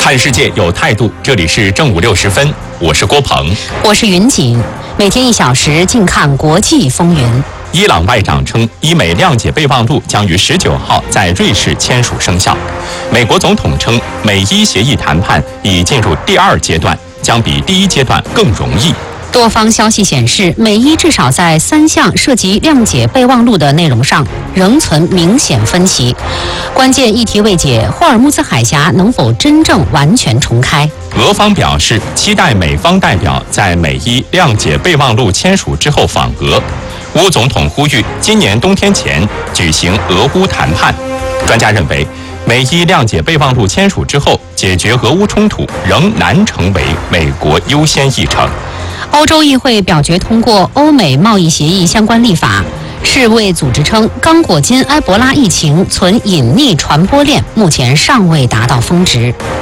看世界有态度，这里是正午60分，我是郭鹏， 我是云锦，每天1小时，静看国际风云。 伊朗外长称，伊美谅解备忘录将于19号在瑞士签署生效。美国总统称，美伊协议谈判已进入第2阶段，将比第1阶段更容易。 多方消息显示，美伊至少在3项涉及谅解备忘录的内容上仍存明显分歧。关键议题未解，霍尔木兹海峡能否真正完全重开？ 俄方表示，期待美方代表在美伊谅解备忘录签署之后访俄。乌总统呼吁今年冬天前举行俄乌谈判。专家认为，美伊谅解备忘录签署之后，解决俄乌冲突仍难成为美国优先议程。 欧洲议会表决通过欧美贸易协议相关立法。世卫组织称，刚果金埃博拉疫情存隐匿传播链，目前尚未达到峰值。